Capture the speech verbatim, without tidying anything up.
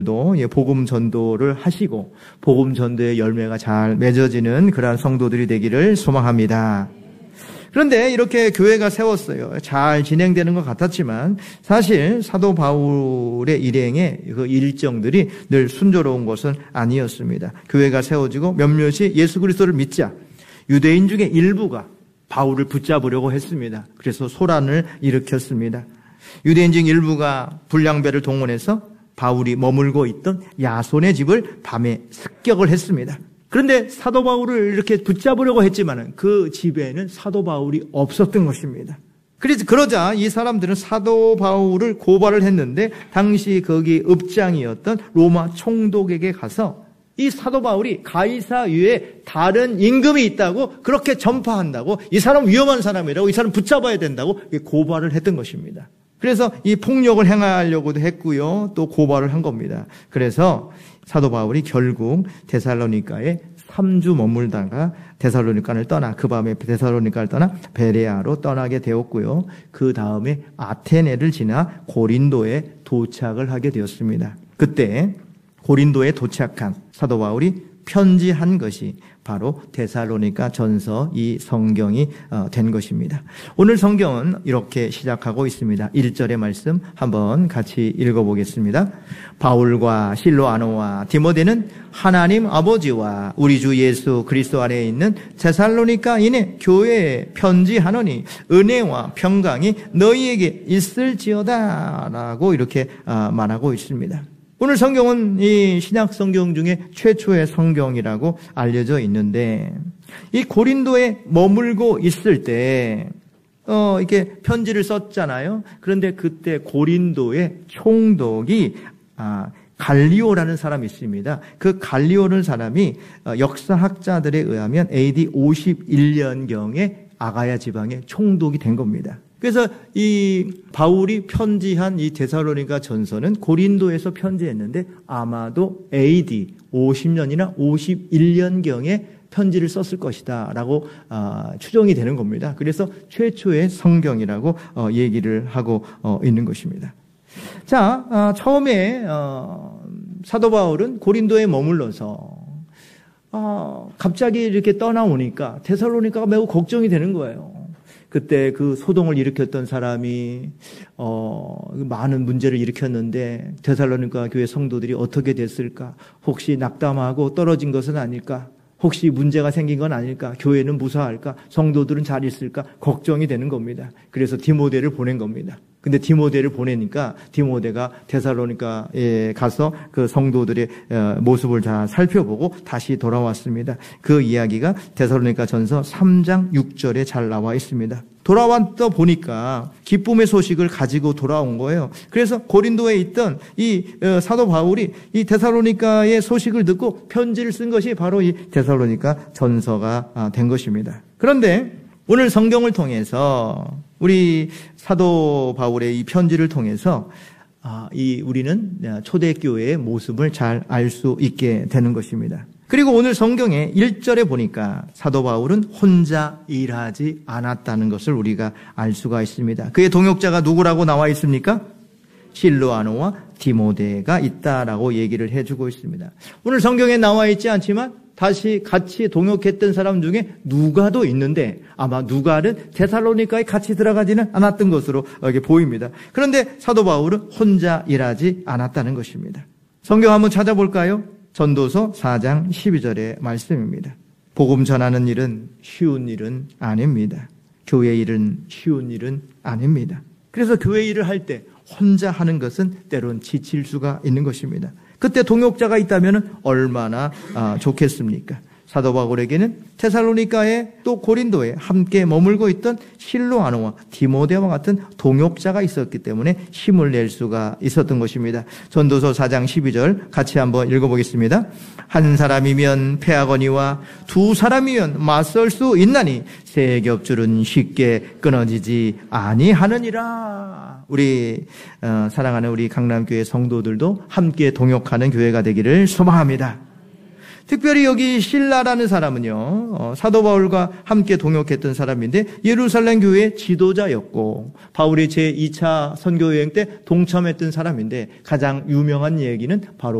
도 복음 전도를 하시고 복음 전도의 열매가 잘 맺어지는 그러한 성도들이 되기를 소망합니다. 그런데 이렇게 교회가 세웠어요. 잘 진행되는 것 같았지만 사실 사도 바울의 일행의 그 일정들이 늘 순조로운 것은 아니었습니다. 교회가 세워지고 몇몇이 예수 그리스도를 믿자 유대인 중에 일부가 바울을 붙잡으려고 했습니다. 그래서 소란을 일으켰습니다. 유대인 중 일부가 불량배를 동원해서 바울이 머물고 있던 야손의 집을 밤에 습격을 했습니다. 그런데 사도 바울을 이렇게 붙잡으려고 했지만 그 집에는 사도 바울이 없었던 것입니다. 그래서 그러자 이 사람들은 사도 바울을 고발을 했는데 당시 거기 읍장이었던 로마 총독에게 가서 이 사도 바울이 가이사 위에 다른 임금이 있다고 그렇게 전파한다고, 이 사람 위험한 사람이라고, 이 사람 붙잡아야 된다고 고발을 했던 것입니다. 그래서 이 폭력을 행하려고도 했고요. 또 고발을 한 겁니다. 그래서 사도 바울이 결국 데살로니가에 삼 주 머물다가 데살로니가를 떠나 그 밤에 데살로니가를 떠나 베레아로 떠나게 되었고요. 그 다음에 아테네를 지나 고린도에 도착을 하게 되었습니다. 그때 고린도에 도착한 사도 바울이 편지한 것이 바로 데살로니가 전서 이 성경이 된 것입니다. 오늘 성경은 이렇게 시작하고 있습니다. 일 절의 말씀 한번 같이 읽어보겠습니다. 바울과 실로아노와 디모데는 하나님 아버지와 우리 주 예수 그리스도 안에 있는 데살로니가인의 교회에 편지하노니 은혜와 평강이 너희에게 있을지어다 라고 이렇게 말하고 있습니다. 오늘 성경은 이 신약 성경 중에 최초의 성경이라고 알려져 있는데, 이 고린도에 머물고 있을 때, 어, 이렇게 편지를 썼잖아요. 그런데 그때 고린도의 총독이, 아, 갈리오라는 사람이 있습니다. 그 갈리오라는 사람이 역사학자들에 의하면 에이디 오십일 년경에 아가야 지방의 총독이 된 겁니다. 그래서 이 바울이 편지한 이 데살로니가 전서는 고린도에서 편지했는데 아마도 에이디 오십 년이나 오십일 년경에 편지를 썼을 것이다 라고 어, 추정이 되는 겁니다. 그래서 최초의 성경이라고 어, 얘기를 하고 어, 있는 것입니다. 자, 어, 처음에 어, 사도 바울은 고린도에 머물러서 어, 갑자기 이렇게 떠나오니까 데살로니가가 매우 걱정이 되는 거예요. 그때 그 소동을 일으켰던 사람이 어, 많은 문제를 일으켰는데 데살로니가 교회 성도들이 어떻게 됐을까? 혹시 낙담하고 떨어진 것은 아닐까? 혹시 문제가 생긴 건 아닐까? 교회는 무사할까? 성도들은 잘 있을까? 걱정이 되는 겁니다. 그래서 디모데를 보낸 겁니다. 근데 디모데를 보내니까 디모데가 데살로니가에 가서 그 성도들의 모습을 다 살펴보고 다시 돌아왔습니다. 그 이야기가 데살로니가 전서 삼 장 육 절에 잘 나와 있습니다. 돌아왔다 보니까 기쁨의 소식을 가지고 돌아온 거예요. 그래서 고린도에 있던 이 사도 바울이 이 데살로니가의 소식을 듣고 편지를 쓴 것이 바로 이 데살로니가 전서가 된 것입니다. 그런데 오늘 성경을 통해서 우리 사도 바울의 이 편지를 통해서 이 우리는 초대교회의 모습을 잘 알 수 있게 되는 것입니다. 그리고 오늘 성경의 일 절에 보니까 사도 바울은 혼자 일하지 않았다는 것을 우리가 알 수가 있습니다. 그의 동역자가 누구라고 나와 있습니까? 실로아노와 디모데가 있다라고 얘기를 해주고 있습니다. 오늘 성경에 나와 있지 않지만 다시 같이 동역했던 사람 중에 누가도 있는데 아마 누가는 데살로니가에 같이 들어가지는 않았던 것으로 이렇게 보입니다. 그런데 사도 바울은 혼자 일하지 않았다는 것입니다. 성경 한번 찾아볼까요? 전도서 사 장 십이 절의 말씀입니다. 복음 전하는 일은 쉬운 일은 아닙니다. 교회 일은 쉬운 일은 아닙니다. 그래서 교회 일을 할 때 혼자 하는 것은 때론 지칠 수가 있는 것입니다. 그때 동역자가 있다면 얼마나 좋겠습니까? 사도 바울에게는 데살로니가에 또 고린도에 함께 머물고 있던 실로아노와 디모데와 같은 동역자가 있었기 때문에 힘을 낼 수가 있었던 것입니다. 전도서 사 장 십이 절 같이 한번 읽어보겠습니다. 한 사람이면 패하거니와 두 사람이면 맞설 수 있나니 세 겹줄은 쉽게 끊어지지 아니하느니라. 우리 어, 사랑하는 우리 강남교회 성도들도 함께 동역하는 교회가 되기를 소망합니다. 특별히 여기 실라라는 사람은요, 어, 사도 바울과 함께 동역했던 사람인데 예루살렘 교회의 지도자였고 바울이 제이 차 선교 여행 때 동참했던 사람인데 가장 유명한 얘기는 바로